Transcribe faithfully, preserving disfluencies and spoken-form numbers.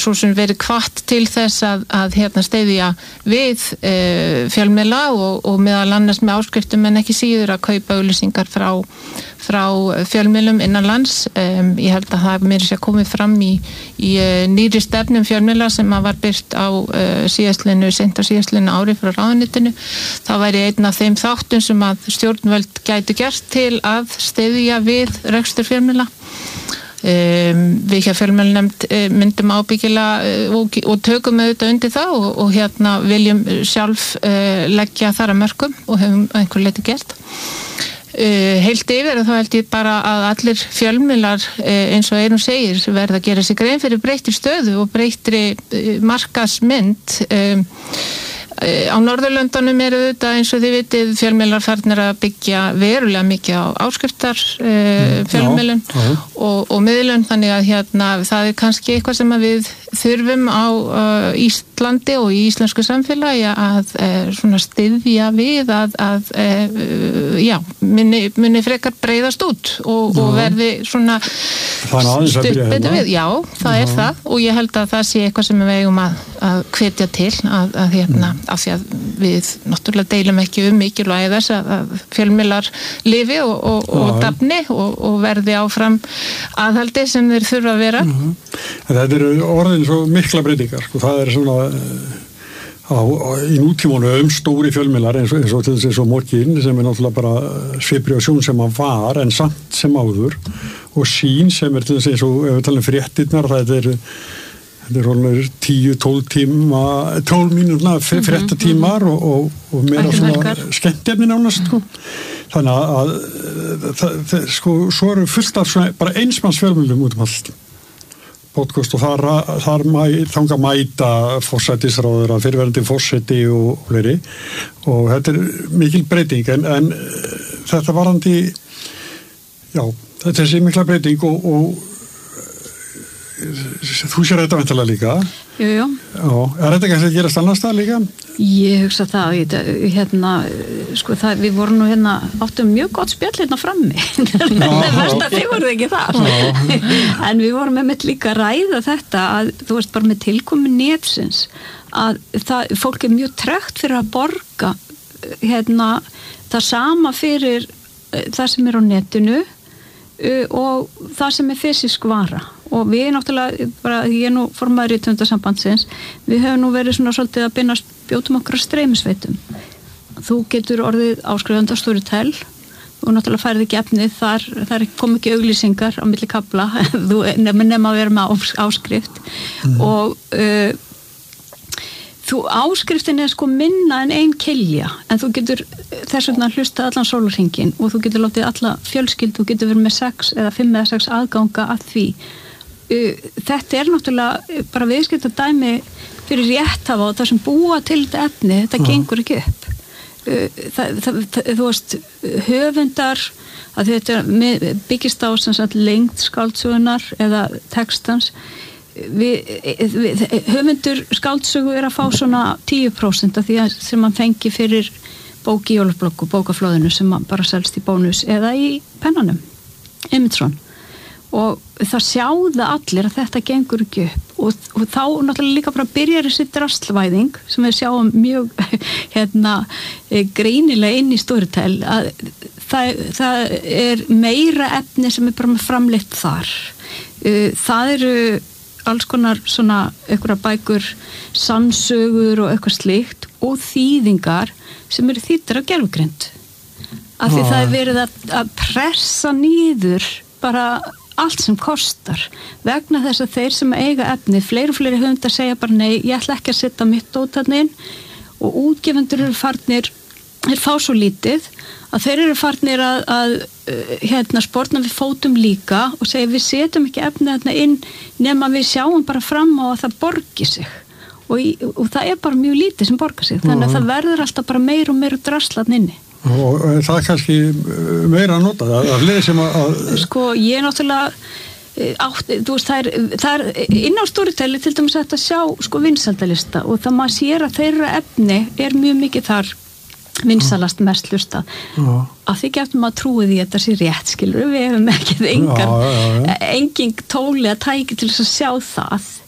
svo sem verið hvatt til þess að, að hérna steyðja við uh, fjölmiðla og, og meðal annars með áskriftum en ekki síður að kaupa auglýsingar frá, frá fjölmiðlum innan lands. Um, ég held að það mér sé komið fram í, í uh, nýri stefnum fjölmiðla sem að var birt á uh, síðastlinu, seint á síðastlinu ári frá ráðuneytinu. Það væri einn af þeim þáttum sem að stjórnvöld gætu gert til að steyðja við rekstur fjölmiðla. Um, við hér fjölmiðlanefnd uh, myndum ábyggilega uh, og, og tökum auðvitað undir það og, og hérna viljum sjálf uh, leggja þar að mörkum og hefum einhver leiti gert. Uh, heilt yfir og þá held ég bara að allir fjölmiðlar uh, eins og einum segir verða að gera sig grein fyrir breyttri stöðu og breyttri uh, markaðsmynd. Um, Á Norðurlöndunum eru þetta eins og þið vitið fjölmiðlar farnir að byggja verulega mikið á áskriftar uh, fjölmiðlun mm, og, og miðlun, þannig að hérna það er kannski eitthvað sem að við þurfum á uh, Íslandi og í íslensku samfélagi að uh, svona styðja við að, að uh, já, minni, minni frekar breiðast út og, og verði svona stutt betur við. Já, það er það og ég held að það sé eitthvað sem við eigum að, að hvetja til að, að hérna mm. af því að við náttúrulega deilum ekki um mikilvægi þess að, að fjölmiðlar lifi og, og, og dafni og, og verði áfram aðhaldi sem þeir þurfa að vera. Mm-hmm. Þetta eru orðin svo mikla breytingar, sko, það er svona á, á, í nútímanu um stóri fjölmiðlar eins og, eins og til þess að Morkin sem er náttúrulega bara svipri á sjón sem hann var en samt sem áður og Sín sem er til þess eins og ef við talum fréttirnar, það er þetta er alveg tíu, tólf tíma, tólf mínútna fréttatímar og, og, og meira svona skemmtefni nánast, sko. Þannig að, það, það, sko, svo eru fullt af svona, bara einsmanns fjölmiðlum út um allt. Podcast og þar, þar mæ, þanga mæta forsætisráður að fyrirverandi forseti og fleiri og þetta er mikil breyting en, en þetta varandi, já, þetta er sér mikla breyting og, og þú sér þetta væntanlega líka. Jú, jú. Já, er þetta kannski að gerast annars það líka? Ég hugsa það, hérna, sko það, við vorum nú hérna, áttum mjög gott spjall hérna frammi. Það er verst að þið voruð ekki þar. En við vorum með mitt líka að ræða þetta að, þú veist, bara með tilkomi netsins, að það, fólk er mjög tregt fyrir að borga, hérna, það sama fyrir það sem er á netinu og það sem er fysisk vara. Og við náttúrulega, bara, ég er nú formaður í rithöfundasambandsins, við höfum nú verið svona svolítið að binna spjótum okkar streymisveitum. Þú getur orðið áskrifandi á Storytel og náttúrulega færið ekki efnið, þar, þar kom ekki auglýsingar á milli kafla, þú nema að vera með áskrift mm. og uh, þú áskriftin er sko minna en ein kilja, en þú getur þess vegna hlusta allan sólarhringinn og þú getur látið alla fjölskyldu, þú getur verið með sex eða fimm eða sex aðganga að því. Þetta er náttúrulega bara viðskipta dæmi fyrir rétthafa og það sem búa til þetta efni, þetta gengur ekki upp. Það, það, það, þú veist, höfundar að þetta byggist á sem sagt lengd skáldsögunar eða textans. Við, við, höfundur skáldsögu er að fá svona tíu prósent af því að sem hann fengi fyrir bók í jólablokku, bókaflóðinu sem bara selst í bónus eða í pennanum, Eymundsson. Og það sjáða allir að þetta gengur ekki upp og, og þá náttúrulega líka bara byrjar þessi drastlvæðing sem við sjáum mjög hérna, greinilega inn í Storytel að það, það er meira efni sem er bara með framleitt þar. Það eru alls konar svona einhverja bækur, samsögur og eitthvað slíkt og þýðingar sem eru þýddar af gervigreind. Af því það er verið að, að pressa niður bara allt sem kostar vegna þess að þeir sem eiga efni fleiri og fleiri höfundar segja bara nei, ég ætla ekki að setja mitt dótarni inn og útgefundur eru farnir þeir fá svo lítið að þeir eru farnir að, að hérna sportna við fótum líka og segja við setjum ekki efni þarna inn nema við sjáum bara fram á að það borgi sig og, í, og það er bara mjög lítið sem borgar sig þannig að það verður alltaf bara meir og meir draslatn inni. Og það er kannski meira að nota það, að fleiri sem að... Sko, ég er náttúrulega, átt, þú veist, það er, það er inn á Storyteli til dæmis að sjá, sko, vinsældalista og það maður sér að þeirra efni er mjög mikið þar vinsalast mest hlusta. Að því getum að trúi því að þetta sé rétt, skilur, við hefum ekki engar, engin tóli að tæki til þess að sjá það.